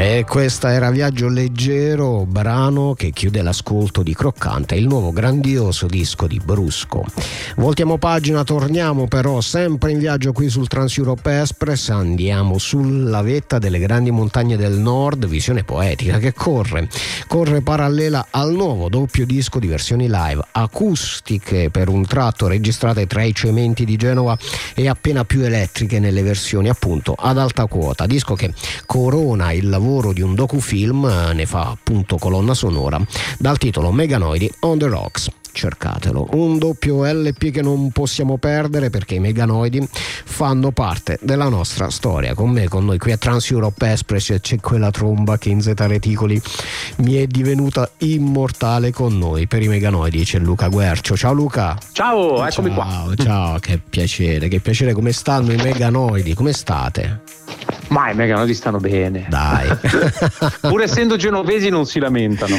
E questa era Viaggio Leggero, brano che chiude l'ascolto di Croccante, il nuovo grandioso disco di Brusco. Voltiamo pagina, torniamo però sempre in viaggio qui sul Trans Europe Express, andiamo sulla vetta delle grandi montagne del nord, visione poetica che corre parallela al nuovo doppio disco di versioni live acustiche per un tratto, registrate tra i cementi di Genova e appena più elettriche nelle versioni appunto ad alta quota, disco che corona il lavoro di un docufilm, ne fa appunto colonna sonora dal titolo Meganoidi on the Rocks. Cercatelo, un doppio LP che non possiamo perdere perché i Meganoidi fanno parte della nostra storia. Con noi qui a Trans Europe Express c'è quella tromba che in Zeta Reticoli mi è divenuta immortale. Con noi per i Meganoidi c'è Luca Guercio. Ciao Luca. Ciao, eccomi qua. Ciao, che piacere, come stanno i Meganoidi, come state? Ma i Meganoidi stanno bene. Dai. Pur essendo genovesi non si lamentano.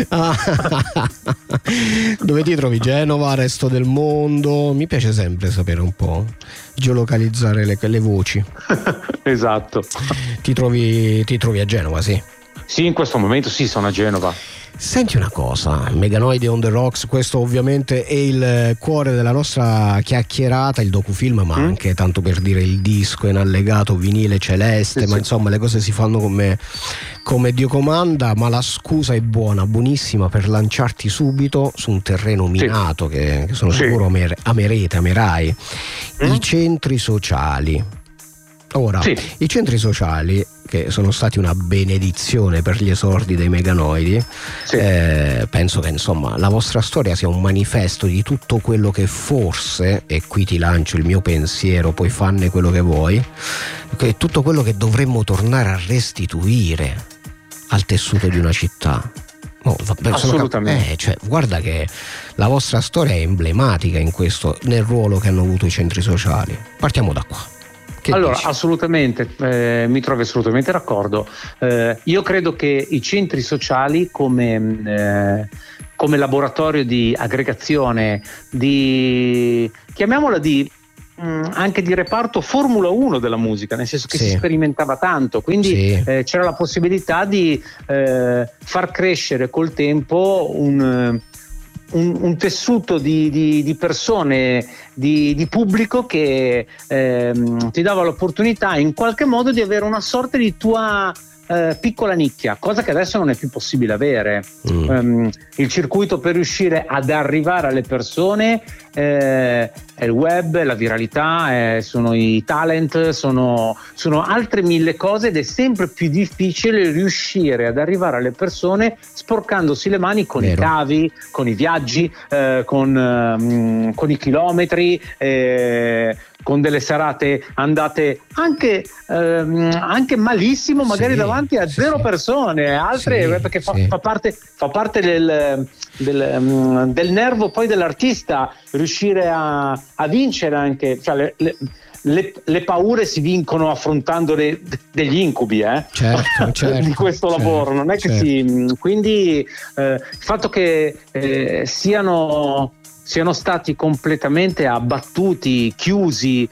Dove ti trovi? Genova, resto del mondo? Mi piace sempre sapere un po', geolocalizzare le voci. Esatto. Ti trovi a Genova, sì? Sì, in questo momento sì, sono a Genova. Senti una cosa, Meganoidi on the Rocks, questo ovviamente è il cuore della nostra chiacchierata, il docufilm, ma anche, tanto per dire, il disco in allegato vinile celeste, sì, ma sì. Insomma le cose si fanno come Dio comanda, ma la scusa è buonissima per lanciarti subito su un terreno minato, sì, che sono sicuro amerai, i centri sociali. Ora, sì, i centri sociali, che sono stati una benedizione per gli esordi dei Meganoidi, sì, penso che insomma la vostra storia sia un manifesto di tutto quello che forse, e qui ti lancio il mio pensiero, poi fanne quello che vuoi, che tutto quello che dovremmo tornare a restituire al tessuto di una città. Oh, vabbè, assolutamente. Guarda che la vostra storia è emblematica in questo, nel ruolo che hanno avuto i centri sociali. Partiamo da qua. Allora, assolutamente, mi trovo assolutamente d'accordo. Io credo che i centri sociali come laboratorio di aggregazione, chiamiamola anche di reparto Formula 1 della musica, nel senso che si sperimentava tanto, quindi c'era la possibilità di far crescere col tempo un tessuto di persone, di pubblico che ti dava l'opportunità in qualche modo di avere una sorta di tua piccola nicchia, cosa che adesso non è più possibile avere. Il circuito per riuscire ad arrivare alle persone è il web, la viralità, sono i talent, sono altre mille cose, ed è sempre più difficile riuscire ad arrivare alle persone sporcandosi le mani con i cavi, con i viaggi, con i chilometri, con delle serate andate anche malissimo, magari davanti a zero persone, altre perché fa parte del nervo poi dell'artista riuscire a vincere anche, cioè le paure si vincono affrontando degli incubi, certo, di questo lavoro, non è che quindi il fatto che siano stati completamente abbattuti, chiusi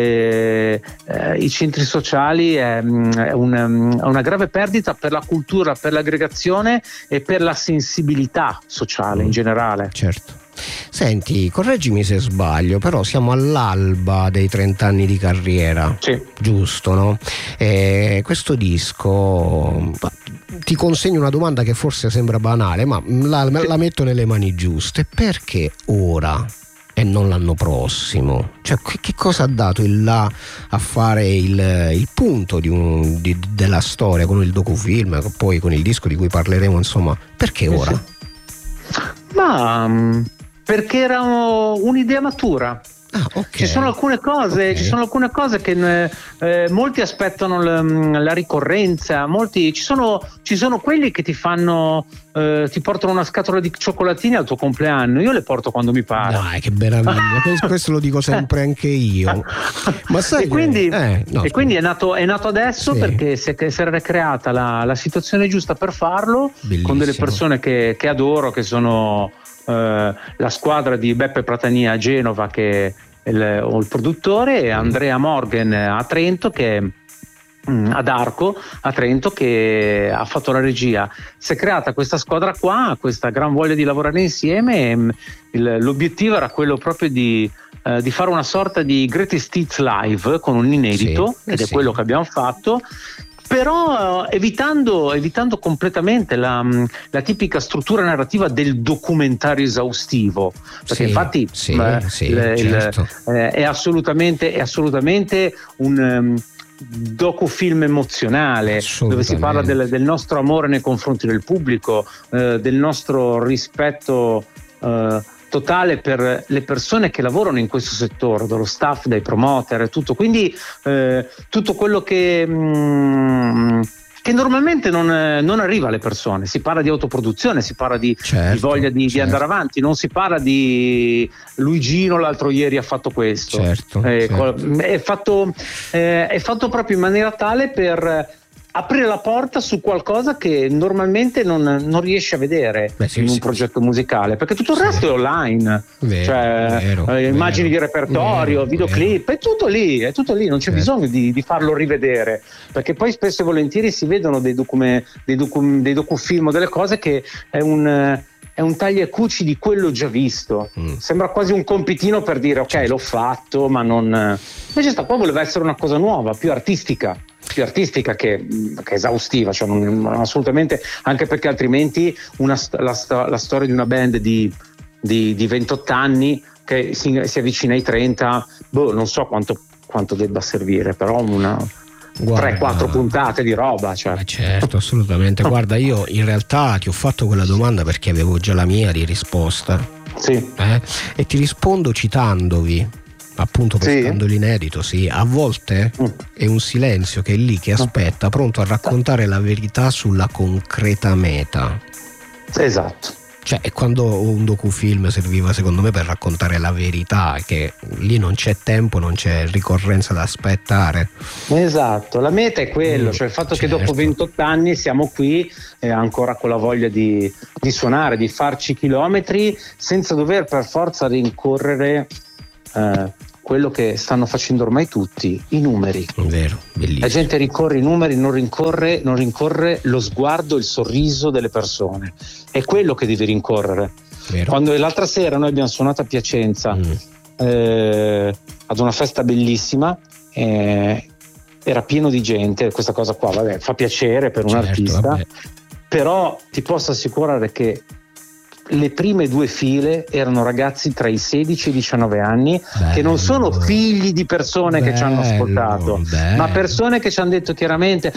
i centri sociali è una grave perdita per la cultura, per l'aggregazione e per la sensibilità sociale in generale. Certo. Senti, correggimi se sbaglio, però siamo all'alba dei 30 anni di carriera, giusto, no? Questo disco, ti consegno una domanda che forse sembra banale, ma la metto nelle mani giuste. Perché ora e non l'anno prossimo? Cioè, che cosa ha dato il là a fare il punto della storia con il docufilm, poi con il disco di cui parleremo, insomma, perché ora? Ma perché era un'idea matura. Okay. Ci sono alcune cose che molti aspettano la ricorrenza, molti ci sono quelli che ti portano una scatola di cioccolatini al tuo compleanno. Io le porto quando mi pare. Dai, che meraviglia. Questo lo dico sempre anche io. Ma sai, quindi è nato adesso perché si era creata la situazione giusta per farlo. Bellissimo. Con delle persone che adoro, che sono la squadra di Beppe Pratania a Genova, che è il produttore, e Andrea Morgan a Trento, che ad Arco, a Trento, che ha fatto la regia. Si è creata questa squadra qua, questa gran voglia di lavorare insieme. L'obiettivo era quello proprio di fare una sorta di Greatest Hits live con un inedito, ed è quello che abbiamo fatto, però evitando completamente la tipica struttura narrativa del documentario esaustivo, perché infatti certo. È assolutamente un docufilm emozionale, dove si parla del nostro amore nei confronti del pubblico, del nostro rispetto totale per le persone che lavorano in questo settore, dallo staff, dai promoter e tutto, quindi tutto quello che normalmente non arriva alle persone. Si parla di autoproduzione, si parla di voglia di andare avanti, non si parla di Luigino l'altro ieri ha fatto questo. È fatto proprio in maniera tale per aprire la porta su qualcosa che normalmente non riesci a vedere in un progetto musicale, perché tutto il resto è online, immagini di repertorio, videoclip, è tutto lì, non c'è bisogno di farlo rivedere, perché poi spesso e volentieri si vedono dei docufilm o delle cose che è un taglia e cuci di quello già visto. Sembra quasi un compitino per dire ok, l'ho fatto, ma non. Invece sta qua voleva essere una cosa nuova, più artistica che esaustiva, cioè non assolutamente, anche perché altrimenti la storia di una band di 28 anni che si avvicina ai 30, non so quanto debba servire, però 3-4 puntate di roba, cioè. Certo, assolutamente. Guarda, io in realtà ti ho fatto quella domanda perché avevo già la mia di risposta, e ti rispondo citandovi, appunto, pescando l'inedito. A volte è un silenzio che è lì che aspetta, pronto a raccontare la verità sulla concreta meta. Esatto. Cioè, è quando un docufilm serviva secondo me per raccontare la verità, che lì non c'è tempo, non c'è ricorrenza da aspettare. Esatto, la meta è quello, cioè il fatto che dopo 28 anni siamo qui ancora con la voglia di suonare, di farci chilometri senza dover per forza rincorrere quello che stanno facendo ormai tutti, i numeri. Vero, bellissimo. La gente rincorre i numeri, non rincorre lo sguardo, il sorriso delle persone. È quello che devi rincorrere. Vero. Quando l'altra sera noi abbiamo suonato a Piacenza ad una festa bellissima, era pieno di gente, questa cosa qua fa piacere per un artista, però ti posso assicurare che le prime 2 file erano ragazzi tra i 16 e i 19 anni, che non sono figli di persone che ci hanno ascoltato, ma persone che ci hanno detto chiaramente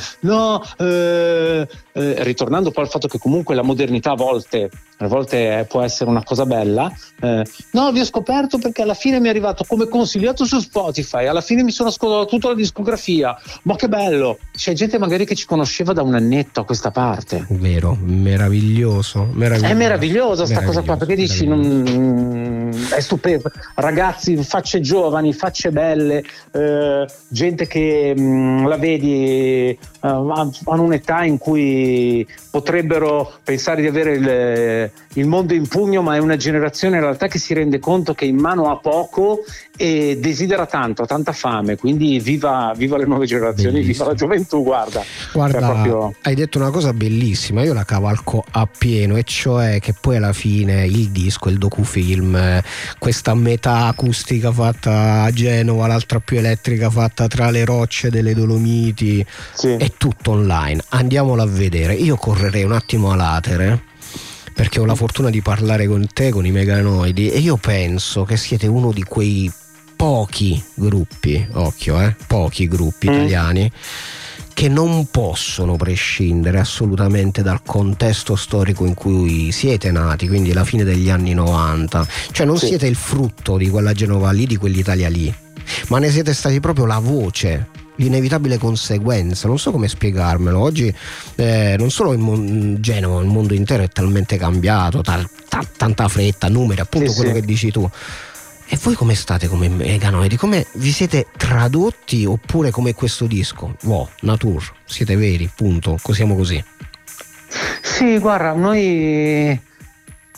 ritornando poi al fatto che comunque la modernità a volte può essere una cosa bella, vi ho scoperto perché alla fine mi è arrivato come consigliato su Spotify, alla fine mi sono ascoltato tutta la discografia, ma che bello, c'è gente magari che ci conosceva da un annetto a questa parte. Vero, meraviglioso. È meravigliosa sta cosa qua, perché dici è stupendo, ragazzi, facce giovani, facce belle, gente che la vedi hanno un'età in cui potrebbero pensare di avere il mondo in pugno, ma è una generazione in realtà che si rende conto che in mano ha poco e desidera tanto, ha tanta fame, quindi viva le nuove generazioni. Bellissimo. Viva la gioventù, guarda, proprio... hai detto una cosa bellissima, io la cavalco appieno, e cioè che poi alla fine il disco, il docufilm, questa metà acustica fatta a Genova, l'altra più elettrica fatta tra le rocce delle Dolomiti, è tutto online, andiamolo a vedere. Io correrei un attimo a latere perché ho la fortuna di parlare con te, con i Meganoidi, e io penso che siete uno di quei pochi gruppi, pochi gruppi italiani che non possono prescindere assolutamente dal contesto storico in cui siete nati, quindi la fine degli anni 90. Cioè non siete il frutto di quella Genova lì, di quell'Italia lì, ma ne siete stati proprio la voce, l'inevitabile conseguenza. Non so come spiegarmelo. Oggi non solo Genova, il mondo intero è talmente cambiato, tanta fretta, numeri, appunto quello che dici tu. E voi come state come Meganoidi? Come vi siete tradotti, oppure come questo disco? Nature, siete veri, punto, siamo così. Sì, guarda, noi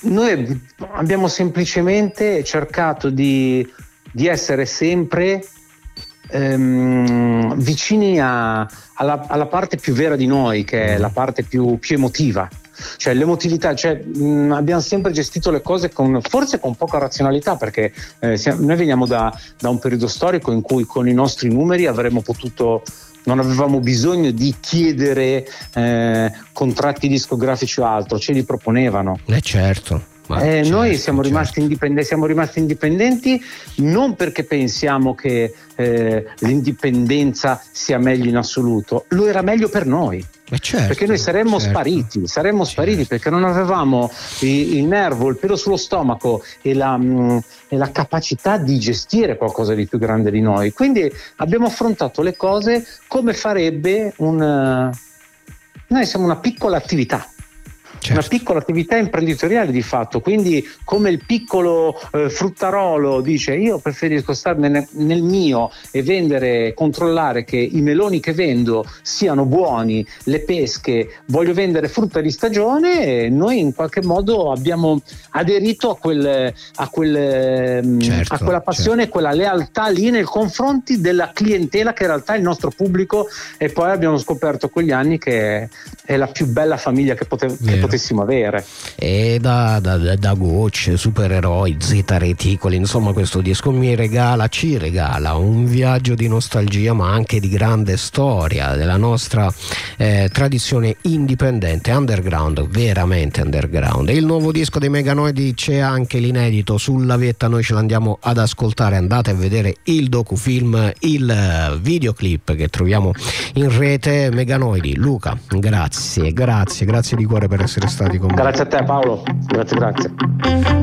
abbiamo semplicemente cercato di essere sempre vicini alla parte più vera di noi, che è la parte più emotiva. Cioè l'emotività, abbiamo sempre gestito le cose forse con poca razionalità, perché noi veniamo da un periodo storico in cui con i nostri numeri non avevamo bisogno di chiedere contratti discografici o altro, ce li proponevano. Certo. Noi siamo rimasti indipendenti non perché pensiamo che l'indipendenza sia meglio in assoluto, lo era meglio per noi. Certo, perché noi saremmo spariti perché non avevamo il nervo, il pelo sullo stomaco e la capacità di gestire qualcosa di più grande di noi. Quindi abbiamo affrontato le cose come farebbe noi siamo una piccola attività. Certo. Una piccola attività imprenditoriale di fatto, quindi come il piccolo fruttarolo dice io preferisco stare nel mio e controllare che i meloni che vendo siano buoni, le pesche, voglio vendere frutta di stagione, e noi in qualche modo abbiamo aderito a quella passione, quella lealtà lì nei confronti della clientela che in realtà è il nostro pubblico, e poi abbiamo scoperto con gli anni che è la più bella famiglia che potessimo avere. E da gocce, supereroi, zeta reticoli, insomma questo disco ci regala un viaggio di nostalgia, ma anche di grande storia della nostra tradizione indipendente, underground, veramente underground. E il nuovo disco dei Meganoidi c'è anche l'inedito sulla vetta, noi ce l'andiamo ad ascoltare, andate a vedere il docufilm, il videoclip che troviamo in rete. Meganoidi, Luca, grazie di cuore per essere stati con me. Grazie a te Paolo, grazie.